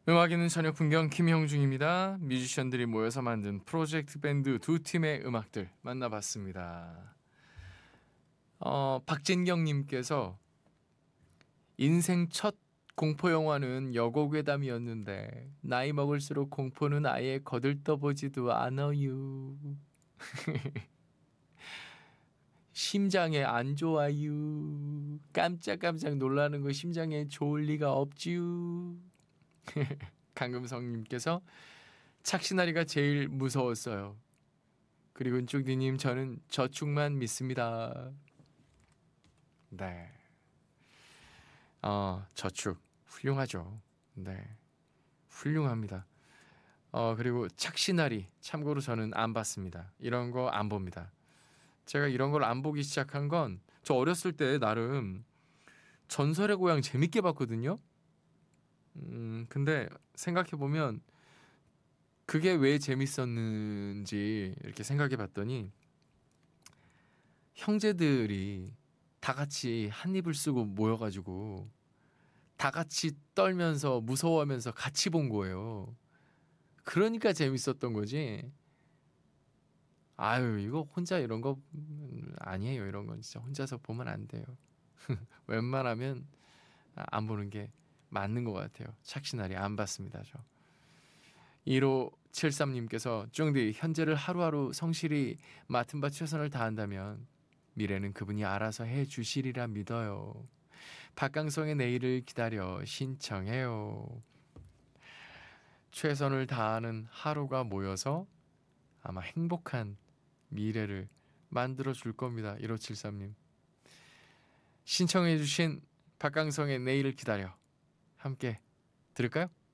음악에는 저녁 풍경 김형중입니다. 뮤지션들이 모여서 만든 프로젝트 밴드 두 팀의 음악들 만나봤습니다. 박진경님께서 인생 첫 공포 영화는 여고괴담이었는데 나이 먹을수록 공포는 아예 거들떠보지도 않아요. 심장에 안 좋아요. 깜짝깜짝 놀라는 거 심장에 좋을 리가 없지요. 강금성님께서 착신아리가 제일 무서웠어요. 그리고 쭈디님 저는 저축만 믿습니다. 네, 저축 훌륭하죠. 네, 훌륭합니다. 그리고 착신아리 참고로 저는 안 봤습니다. 이런 거 안 봅니다. 제가 이런 걸 안 보기 시작한 건 저 어렸을 때 나름 전설의 고향 재밌게 봤거든요. 근데 생각해 보면 그게 왜 재밌었는지 이렇게 생각해 봤더니 형제들이 다 같이 한 입을 쓰고 모여가지고 다 같이 떨면서 무서워하면서 같이 본 거예요. 그러니까 재밌었던 거지. 아유, 이거 혼자 이런 거 아니에요. 이런 건 진짜 혼자서 보면 안 돼요. 웬만하면 안 보는 게 맞는 것 같아요. 착신아리 안 봤습니다, 저. 1573님께서 쫑디 현재를 하루하루 성실히 맡은 바 최선을 다한다면 미래는 그분이 알아서 해 주시리라 믿어요. 박강성의 내일을 기다려 신청해요. 최선을 다하는 하루가 모여서 아마 행복한 미래를 만들어 줄 겁니다. 1573님. 신청해 주신 박강성의 내일을 기다려 함께 들을까요?